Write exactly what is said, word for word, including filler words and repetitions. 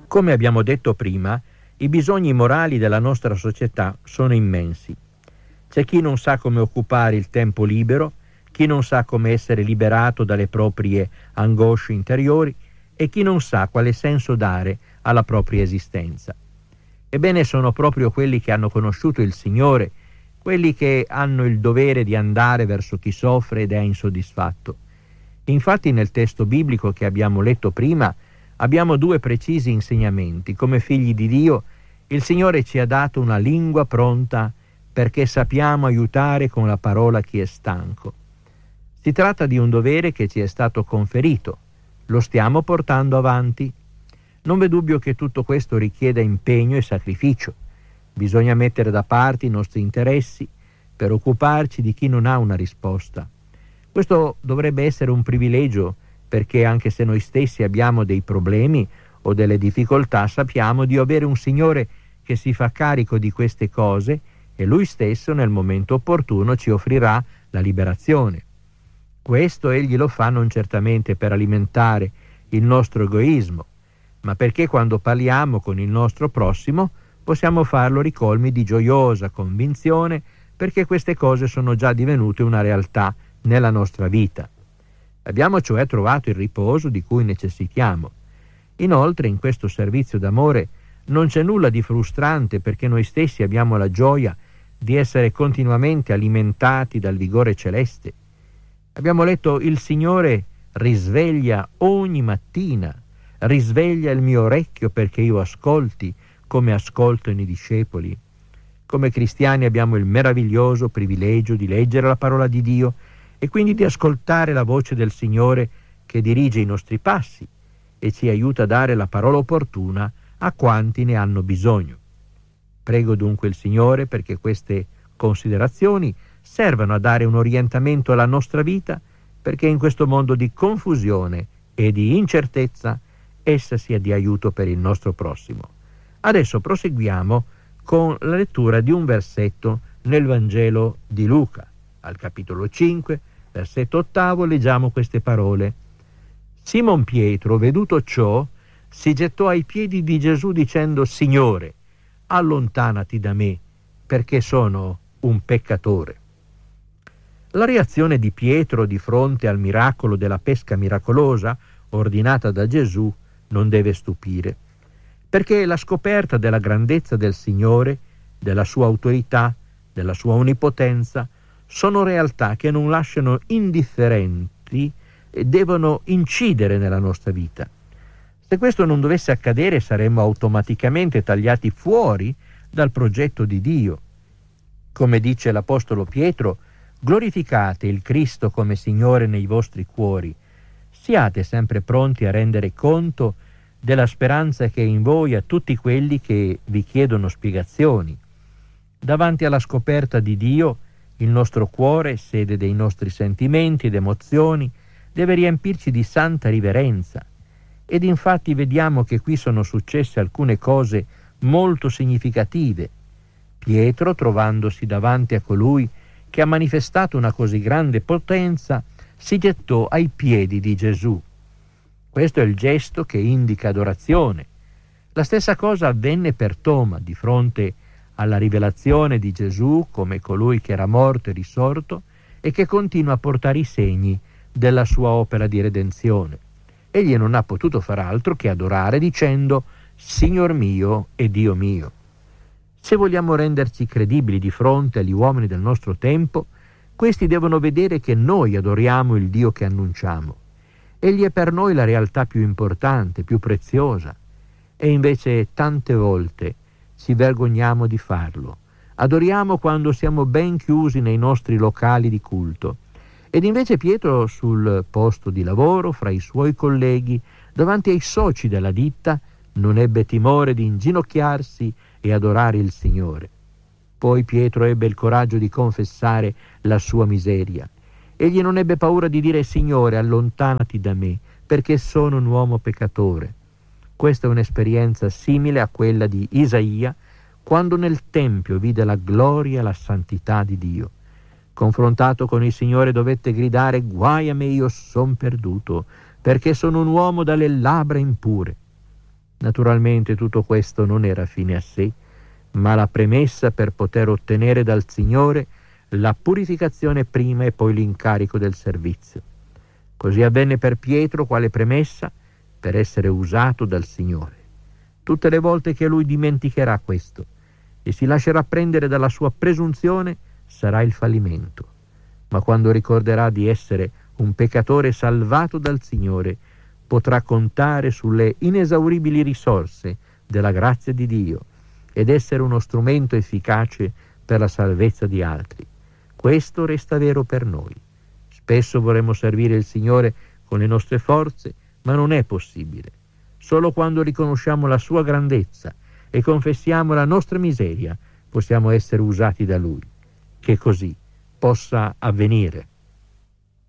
Come abbiamo detto prima, i bisogni morali della nostra società sono immensi. C'è chi non sa come occupare il tempo libero, chi non sa come essere liberato dalle proprie angosce interiori e chi non sa quale senso dare alla propria esistenza. Ebbene, sono proprio quelli che hanno conosciuto il Signore, quelli che hanno il dovere di andare verso chi soffre ed è insoddisfatto. Infatti, nel testo biblico che abbiamo letto prima, abbiamo due precisi insegnamenti. Come figli di Dio, il Signore ci ha dato una lingua pronta perché sappiamo aiutare con la parola chi è stanco. Si tratta di un dovere che ci è stato conferito. Lo stiamo portando avanti. Non v'è dubbio che tutto questo richieda impegno e sacrificio. Bisogna mettere da parte i nostri interessi per occuparci di chi non ha una risposta. Questo dovrebbe essere un privilegio, perché anche se noi stessi abbiamo dei problemi o delle difficoltà, sappiamo di avere un Signore che si fa carico di queste cose e Lui stesso nel momento opportuno ci offrirà la liberazione. Questo Egli lo fa non certamente per alimentare il nostro egoismo, ma perché quando parliamo con il nostro prossimo possiamo farlo ricolmi di gioiosa convinzione, perché queste cose sono già divenute una realtà nella nostra vita. Abbiamo cioè trovato il riposo di cui necessitiamo. Inoltre, in questo servizio d'amore non c'è nulla di frustrante, perché noi stessi abbiamo la gioia di essere continuamente alimentati dal vigore celeste. Abbiamo letto: il Signore risveglia ogni mattina, risveglia il mio orecchio perché io ascolti come ascoltano i discepoli. Come cristiani abbiamo il meraviglioso privilegio di leggere la parola di Dio e quindi di ascoltare la voce del Signore che dirige i nostri passi e ci aiuta a dare la parola opportuna a quanti ne hanno bisogno. Prego dunque il Signore perché queste considerazioni servano a dare un orientamento alla nostra vita, perché in questo mondo di confusione e di incertezza essa sia di aiuto per il nostro prossimo. Adesso proseguiamo con la lettura di un versetto nel Vangelo di Luca. Al capitolo cinque, versetto ottavo, leggiamo queste parole: Simon Pietro, veduto ciò, si gettò ai piedi di Gesù dicendo: Signore, allontanati da me, perché sono un peccatore. La reazione di Pietro di fronte al miracolo della pesca miracolosa ordinata da Gesù non deve stupire, perché la scoperta della grandezza del Signore, della sua autorità, della sua onnipotenza, sono realtà che non lasciano indifferenti e devono incidere nella nostra vita. Se questo non dovesse accadere, saremmo automaticamente tagliati fuori dal progetto di Dio. Come dice l'Apostolo Pietro: glorificate il Cristo come Signore nei vostri cuori, siate sempre pronti a rendere conto della speranza che è in voi a tutti quelli che vi chiedono spiegazioni. Davanti alla scoperta di Dio, il nostro cuore, sede dei nostri sentimenti ed emozioni, deve riempirci di santa riverenza. Ed infatti vediamo che qui sono successe alcune cose molto significative. Pietro, trovandosi davanti a colui che ha manifestato una così grande potenza, si gettò ai piedi di Gesù. Questo è il gesto che indica adorazione. La stessa cosa avvenne per Toma di fronte alla rivelazione di Gesù come colui che era morto e risorto e che continua a portare i segni della sua opera di redenzione. Egli non ha potuto far altro che adorare dicendo: Signor mio e Dio mio. Se vogliamo renderci credibili di fronte agli uomini del nostro tempo, questi devono vedere che noi adoriamo il Dio che annunciamo. Egli è per noi la realtà più importante, più preziosa, e invece tante volte ci vergogniamo di farlo. Adoriamo quando siamo ben chiusi nei nostri locali di culto. Ed invece Pietro, sul posto di lavoro, fra i suoi colleghi, davanti ai soci della ditta, non ebbe timore di inginocchiarsi e adorare il Signore. Poi Pietro ebbe il coraggio di confessare la sua miseria. Egli non ebbe paura di dire: Signore, allontanati da me, perché sono un uomo peccatore. Questa è un'esperienza simile a quella di Isaia, quando nel Tempio vide la gloria e la santità di Dio. Confrontato con il Signore dovette gridare: guai a me, io son perduto, perché sono un uomo dalle labbra impure. Naturalmente tutto questo non era fine a sé, ma la premessa per poter ottenere dal Signore la purificazione prima e poi l'incarico del servizio. Così avvenne per Pietro quale premessa per essere usato dal Signore. Tutte le volte che lui dimenticherà questo e si lascerà prendere dalla sua presunzione, sarà il fallimento. Ma quando ricorderà di essere un peccatore salvato dal Signore, potrà contare sulle inesauribili risorse della grazia di Dio ed essere uno strumento efficace per la salvezza di altri. Questo resta vero per noi. Spesso vorremmo servire il Signore con le nostre forze, ma non è possibile. Solo quando riconosciamo la sua grandezza e confessiamo la nostra miseria possiamo essere usati da Lui. Che così possa avvenire.